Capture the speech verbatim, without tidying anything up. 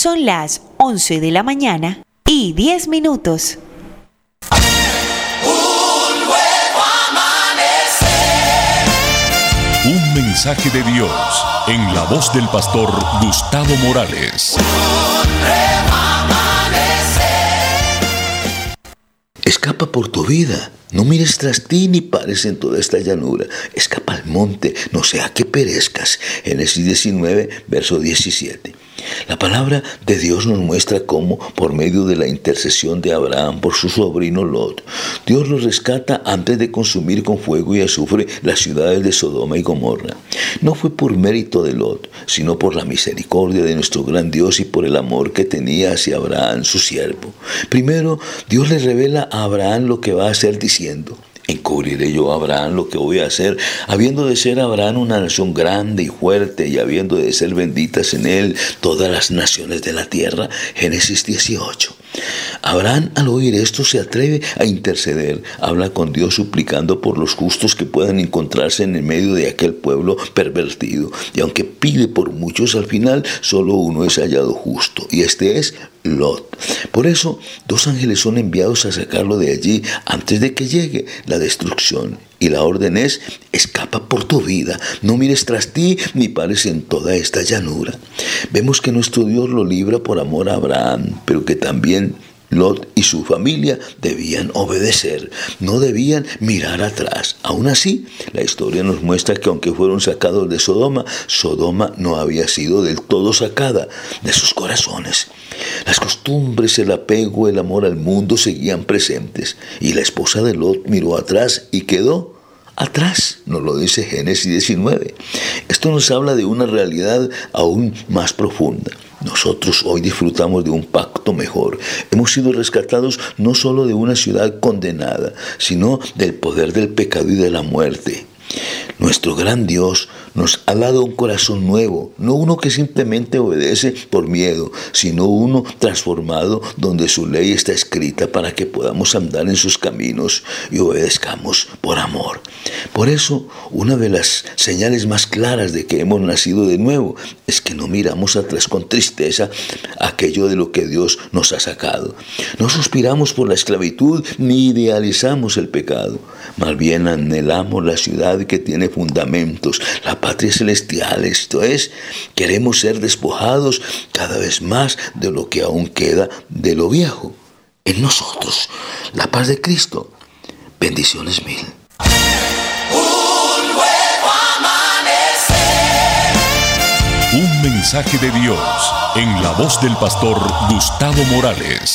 Son las once de la mañana y diez minutos. Un nuevo amanecer. Un mensaje de Dios en la voz del pastor Gustavo Morales. Un nuevo amanecer. Escapa por tu vida. No mires tras ti ni pares en toda esta llanura. Escapa al monte, no sea que perezcas. Génesis diecinueve, verso diecisiete. La palabra de Dios nos muestra cómo, por medio de la intercesión de Abraham por su sobrino Lot, Dios los rescata antes de consumir con fuego y azufre las ciudades de Sodoma y Gomorra. No fue por mérito de Lot, sino por la misericordia de nuestro gran Dios y por el amor que tenía hacia Abraham, su siervo. Primero, Dios le revela a Abraham lo que va a hacer diciendo: encubriré yo a Abraham lo que voy a hacer, habiendo de ser Abraham una nación grande y fuerte, y habiendo de ser benditas en él todas las naciones de la tierra. Génesis dieciocho. Abraham, al oír esto, se atreve a interceder, habla con Dios suplicando por los justos que puedan encontrarse en el medio de aquel pueblo pervertido, y aunque pide por muchos, al final solo uno es hallado justo, y este es Lot. Por eso, dos ángeles son enviados a sacarlo de allí antes de que llegue la destrucción. Y la orden es: escapa por tu vida, no mires tras ti ni pares en toda esta llanura. Vemos que nuestro Dios lo libra por amor a Abraham, pero que también Lot y su familia debían obedecer, no debían mirar atrás. Aún así, la historia nos muestra que aunque fueron sacados de Sodoma, Sodoma no había sido del todo sacada de sus corazones. Las costumbres, el apego, el amor al mundo seguían presentes, y la esposa de Lot miró atrás y quedó atrás, nos lo dice Génesis diecinueve. Esto nos habla de una realidad aún más profunda. Nosotros hoy disfrutamos de un pacto mejor. Hemos sido rescatados no solo de una ciudad condenada, sino del poder del pecado y de la muerte. Nuestro gran Dios nos ha dado un corazón nuevo, no uno que simplemente obedece por miedo, sino uno transformado donde su ley está escrita para que podamos andar en sus caminos y obedezcamos por amor. Por eso, una de las señales más claras de que hemos nacido de nuevo es que no miramos atrás con tristeza aquello de lo que Dios nos ha sacado. No suspiramos por la esclavitud ni idealizamos el pecado. Más bien anhelamos la ciudad que tiene fundamentos, la patria celestial. Esto es, queremos ser despojados cada vez más de lo que aún queda de lo viejo en nosotros. La paz de Cristo. Bendiciones mil. Un nuevo amanecer. Un mensaje de Dios en la voz del pastor Gustavo Morales.